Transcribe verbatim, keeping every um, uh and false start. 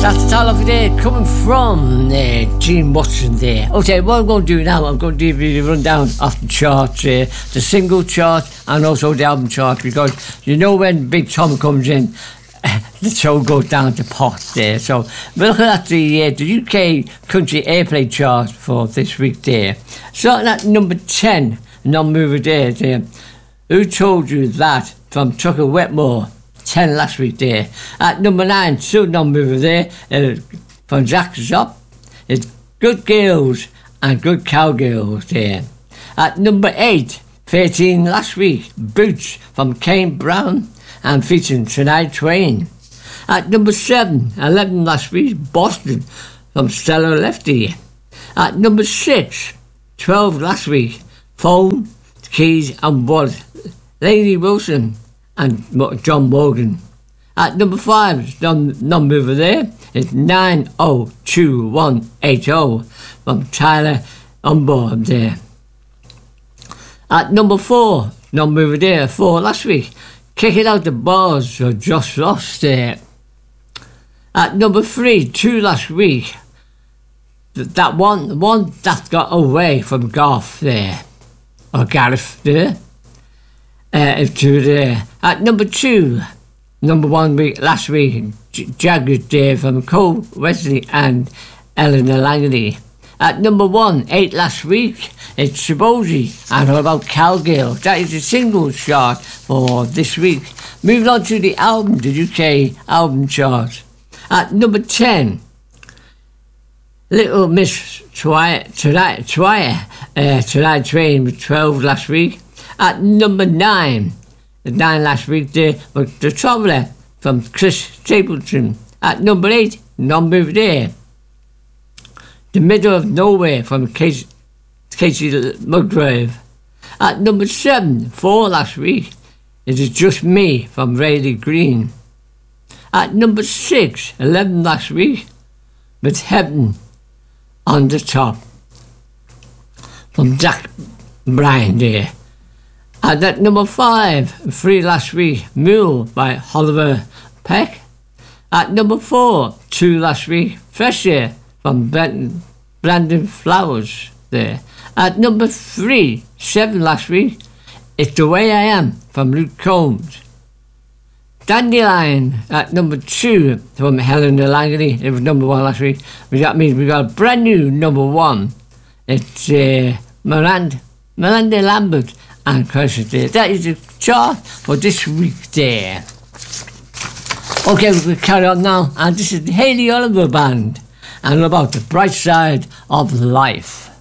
That's the title of it there, coming from uh, Gene Watson there. Okay, what I'm going to do now, I'm going to give you the rundown of the charts, uh, the single chart and also the album chart, because you know when Big Tom comes in, the show goes down the pot there. So we're looking at the, uh, the U K country airplay chart for this week there. Starting at number ten, non-mover there, there. Who Told You That from Tucker Wetmore. ten last week there. At number nine, still non-mover there, uh, from Zach Zopp. It's Good Girls and Good Cowgirls there. At number eight, thirteen last week, Boots from Kane Brown and featuring Shania Twain. At number seven, eleven last week, Boston from Stella Lefty. At number six, twelve last week, Phone, Keys and What, Lady Wilson and John Morgan. At number five, non-mover there, it's nine oh two one eight oh from Tyler Unborn there. At number four, non-mover there, four last week, Kick It Out the Bars for Josh Ross there. At number three, two last week, that one, one that got away from Garth there, or Gareth there. Uh, to there. At number two, number one week last week, J- Jagged Day from Cole Wesley and Eleanor Langley. At number one, eight last week, it's Shibozi and How About Cowgirl. That is the single chart for this week. Moving on to the album, the U K album chart. At number ten, Little Miss Twice, Twice, uh, Tonight Train with twelve last week. At number nine, the nine last week there was The Traveller from Chris Stapleton. At number eight, non-mover there, The Middle of Nowhere from Casey, Casey Musgrave. At number seven, four last week, It Is Just Me from Rayleigh Green. At number six, eleven last week, With Heaven on the Top from Jack Bryan there. And at number five, three last week, Mule by Oliver Peck. At number four, two last week, Fresh Air from Brandon, Brandon Flowers there. At number three, seven last week, It's The Way I Am from Luke Combs. Dandelion at number two from Eleanor Langley. It was number one last week. That means we got a brand new number one. It's uh, Miranda, Miranda Lambert and Curses there. That is the chart for this week there. Okay, we'll carry on now. And this is the Hayley Oliver Band and about the bright side of life.